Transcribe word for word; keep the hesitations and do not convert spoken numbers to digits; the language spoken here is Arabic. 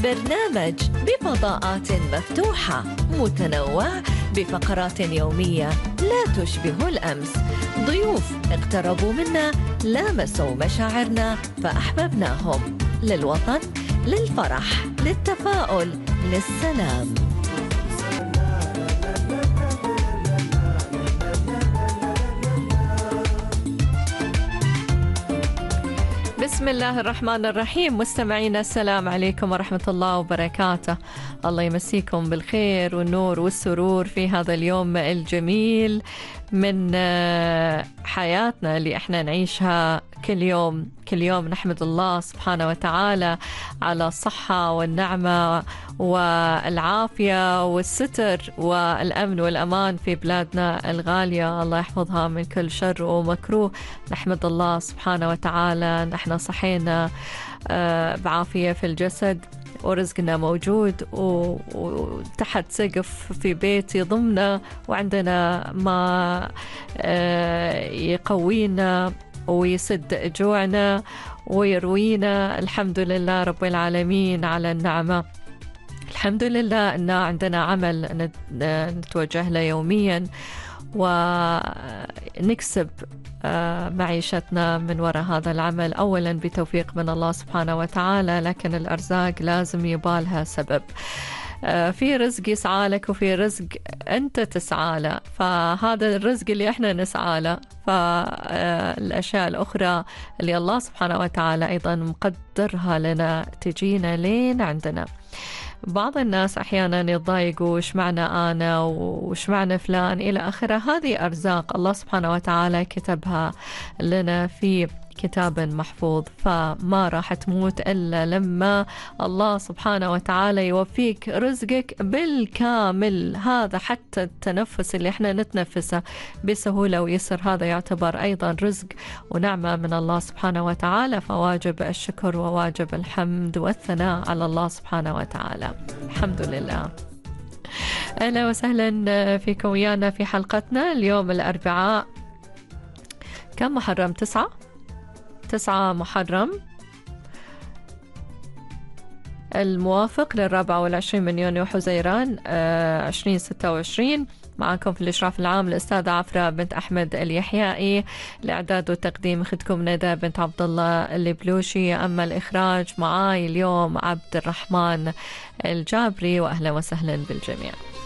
برنامج بفضاءات مفتوحة متنوع بفقرات يومية لا تشبه الأمس. ضيوف اقتربوا منا، لامسوا مشاعرنا فأحببناهم. للوطن، للفرح، للتفاؤل، للسلام. بسم الله الرحمن الرحيم. مستمعينا السلام عليكم ورحمة الله وبركاته. الله يمسيكم بالخير والنور والسرور في هذا اليوم الجميل من حياتنا اللي احنا نعيشها كل يوم. كل يوم نحمد الله سبحانه وتعالى على الصحة والنعمة والعافية والستر والأمن والأمان في بلادنا الغالية. الله يحفظها من كل شر ومكروه. نحمد الله سبحانه وتعالى نحن صحينا بعافية في الجسد، ورزقنا موجود وتحت سقف في بيت يضمنا، وعندنا ما يقوينا ويسد جوعنا ويروينا. الحمد لله رب العالمين على النعمة. الحمد لله أن عندنا عمل نتوجه له يوميا ونكسب معيشتنا من وراء هذا العمل، أولا بتوفيق من الله سبحانه وتعالى، لكن الأرزاق لازم يبالها سبب. في رزق يسعى لك وفي رزق أنت تسعى له، فهذا الرزق اللي احنا نسعى له، فالأشياء الأخرى اللي الله سبحانه وتعالى أيضا مقدرها لنا تجينا لين عندنا. بعض الناس أحيانا يتضايقوا وش معنى أنا وش معنى فلان إلى آخره. هذه أرزاق الله سبحانه وتعالى كتبها لنا في كتاب محفوظ، فما راح تموت إلا لما الله سبحانه وتعالى يوفيك رزقك بالكامل. هذا حتى التنفس اللي احنا نتنفسه بسهولة ويسر، هذا يعتبر أيضا رزق ونعمة من الله سبحانه وتعالى، فواجب الشكر وواجب الحمد والثناء على الله سبحانه وتعالى. الحمد لله. أهلا وسهلا فيكم ويانا في حلقتنا اليوم الأربعاء. كم محرم؟ تسعة تسعة محرم الموافق للرابع والعشرين من يونيو حزيران عشرين ستة وعشرين. معكم في الإشراف العام الأستاذة عفرة بنت أحمد اليحيائي، الإعداد والتقديم أختكم ندى بنت عبد الله البلوشي، أما الإخراج معاي اليوم عبد الرحمن الجابري. وأهلا وسهلا بالجميع.